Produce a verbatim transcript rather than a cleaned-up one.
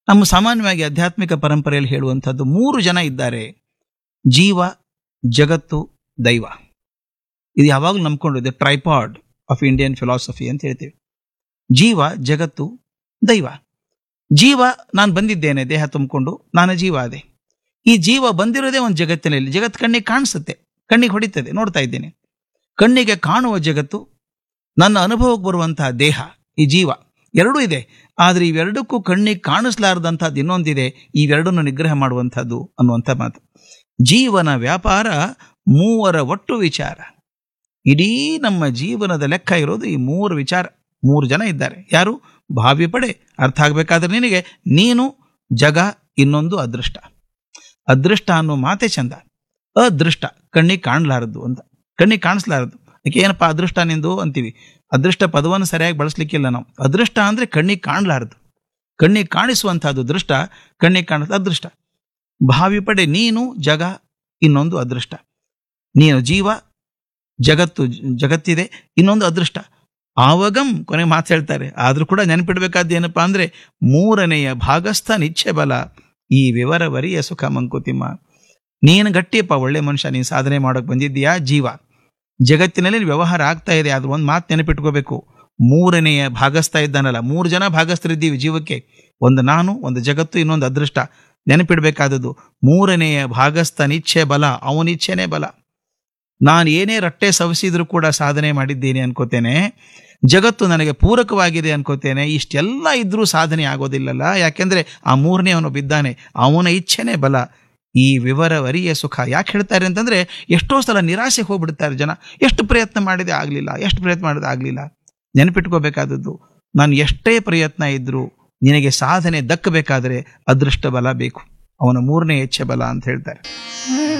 ನಮ್ಮ ಸಾಮಾನ್ಯವಾಗಿ ಆಧ್ಯಾತ್ಮಿಕ ಪರಂಪರೆಯಲ್ಲಿ ಹೇಳುವಂಥದ್ದು ಮೂರು ಜನ ಇದ್ದಾರೆ: ಜೀವ, ಜಗತ್ತು, ದೈವ. ಇದು ಯಾವಾಗಲೂ ನಂಬ್ಕೊಂಡಿದೆ, ಟ್ರೈಪಾಡ್ ಆಫ್ ಇಂಡಿಯನ್ ಫಿಲಾಸಫಿ ಅಂತ ಹೇಳ್ತೀವಿ. ಜೀವ, ಜಗತ್ತು, ದೈವ. ಜೀವ, ನಾನು ಬಂದಿದ್ದೇನೆ ದೇಹ ತುಂಬಿಕೊಂಡು, ನಾನು ಜೀವ ಅದೇ. ಈ ಜೀವ ಬಂದಿರೋದೇ ಒಂದು ಜಗತ್ತಿನಲ್ಲಿ. ಜಗತ್ತು ಕಣ್ಣಿಗೆ ಕಾಣಿಸುತ್ತೆ, ಕಣ್ಣಿಗೆ ಹೊಡಿತದೆ, ನೋಡ್ತಾ ಇದ್ದೇನೆ. ಕಣ್ಣಿಗೆ ಕಾಣುವ ಜಗತ್ತು, ನನ್ನ ಅನುಭವಕ್ಕೆ ಬರುವಂತಹ ದೇಹ, ಈ ಜೀವ ಎರಡೂ ಇದೆ. ಆದರೆ ಇವೆರಡಕ್ಕೂ ಕಣ್ಣಿಗೆ ಕಾಣಿಸ್ಲಾರ್ದಂಥದ್ದು ಇನ್ನೊಂದಿದೆ, ಇವೆರಡನ್ನು ನಿಗ್ರಹ ಮಾಡುವಂಥದ್ದು ಅನ್ನುವಂಥ ಮಾತು. ಜೀವನ ವ್ಯಾಪಾರ ಮೂವರ ಒಟ್ಟು ವಿಚಾರ. ಇಡೀ ನಮ್ಮ ಜೀವನದ ಲೆಕ್ಕ ಇರೋದು ಈ ಮೂರು ವಿಚಾರ. ಮೂರು ಜನ ಇದ್ದಾರೆ. ಯಾರು? ಭಾವಿ ಪಡೆ. ಅರ್ಥ ಆಗಬೇಕಾದ್ರೆ ನಿನಗೆ, ನೀನು, ಜಗ, ಇನ್ನೊಂದು ಅದೃಷ್ಟ. ಅದೃಷ್ಟ ಅನ್ನೋ ಮಾತೆ ಚಂದ. ಅದೃಷ್ಟ ಕಣ್ಣಿಗೆ ಕಾಣಲಾರದು ಅಂತ, ಕಣ್ಣಿಗೆ ಕಾಣಿಸ್ಲಾರದು. ಯಾಕೆ ಏನಪ್ಪ ಅದೃಷ್ಟ ನಿಂದು ಅಂತೀವಿ. ಅದೃಷ್ಟ ಪದವನ್ನು ಸರಿಯಾಗಿ ಬಳಸಲಿಕ್ಕಿಲ್ಲ ನಾವು. ಅದೃಷ್ಟ ಅಂದರೆ ಕಣ್ಣಿಗೆ ಕಾಣಲಾರದು, ಕಣ್ಣಿಗೆ ಕಾಣಿಸುವಂಥದ್ದು ದೃಷ್ಟ, ಕಣ್ಣಿಗೆ ಕಾಣಿಸ್ ಅದೃಷ್ಟ. ಭಾವಿ ಪಡೆ ನೀನು, ಜಗ, ಇನ್ನೊಂದು ಅದೃಷ್ಟ. ನೀನು ಜೀವ, ಜಗತ್ತು, ಜಗತ್ತಿದೆ, ಇನ್ನೊಂದು ಅದೃಷ್ಟ. ಆವಗಂ ಕೊನೆ ಮಾತು ಹೇಳ್ತಾರೆ. ಆದರೂ ಕೂಡ ನೆನಪಿಡ್ಬೇಕಾದ್ದು ಏನಪ್ಪಾ ಅಂದರೆ, ಮೂರನೆಯ ಭಾಗಸ್ಥ ನಿಚ್ಛೆ ಬಲ, ಈ ವಿವರವರಿಯ ಸುಖ ಮಂಕುತಿಮ್ಮ. ನೀನು ಗಟ್ಟಿಯಪ್ಪ, ಒಳ್ಳೆ ಮನುಷ್ಯ, ನೀನು ಸಾಧನೆ ಮಾಡೋಕೆ ಬಂದಿದ್ದೀಯಾ ಜೀವ. ಜಗತ್ತಿನಲ್ಲಿ ವ್ಯವಹಾರ ಆಗ್ತಾ ಇದೆ. ಆದ್ರೂ ಒಂದು ಮಾತು ನೆನಪಿಟ್ಕೋಬೇಕು, ಮೂರನೆಯ ಭಾಗಸ್ಥ ಇದ್ದಾನಲ್ಲ, ಮೂರು ಜನ ಭಾಗಸ್ಥರಿದ್ದೀವಿ ಜೀವಕ್ಕೆ. ಒಂದು ನಾನು, ಒಂದು ಜಗತ್ತು, ಇನ್ನೊಂದು ಅದೃಷ್ಟ. ನೆನಪಿಡ್ಬೇಕಾದದ್ದು ಮೂರನೆಯ ಭಾಗಸ್ಥ ನಿಚ್ಛೆ ಬಲ, ಅವನಿಚ್ಛೆನೇ ಬಲ. ನಾನು ಏನೇ ರಟ್ಟೆ ಸವಸಿದ್ರೂ ಕೂಡ ಸಾಧನೆ ಮಾಡಿದ್ದೇನೆ ಅನ್ಕೋತೇನೆ, ಜಗತ್ತು ನನಗೆ ಪೂರಕವಾಗಿದೆ ಅನ್ಕೋತೇನೆ. ಇಷ್ಟೆಲ್ಲ ಇದ್ರೂ ಸಾಧನೆ ಆಗೋದಿಲ್ಲಲ್ಲ. ಯಾಕೆಂದ್ರೆ ಆ ಮೂರನೇ ಅವನು ಬಿದ್ದಾನೆ, ಅವನ ಇಚ್ಛೆನೇ ಬಲ. ಈ ವಿವರವರಿಯ ಸುಖ ಯಾಕೆ ಹೇಳ್ತಾರೆ ಅಂತಂದ್ರೆ, ಎಷ್ಟೋ ಸಲ ನಿರಾಸೆ ಹೋಗ್ಬಿಡ್ತಾರೆ ಜನ. ಎಷ್ಟು ಪ್ರಯತ್ನ ಮಾಡಿದೆ ಆಗಲಿಲ್ಲ, ಎಷ್ಟು ಪ್ರಯತ್ನ ಮಾಡಿದೆ ಆಗಲಿಲ್ಲ. ನೆನಪಿಟ್ಕೋಬೇಕಾದದ್ದು, ನಾನು ಎಷ್ಟೇ ಪ್ರಯತ್ನ ಇದ್ರೂ ನಿನಗೆ ಸಾಧನೆ ದಕ್ಕಬೇಕಾದರೆ ಅದೃಷ್ಟ ಬಲ ಬೇಕು, ಅವನ ಮೂರನೇ ಇಚ್ಛೆ ಬಲ ಅಂತ ಹೇಳ್ತಾರೆ.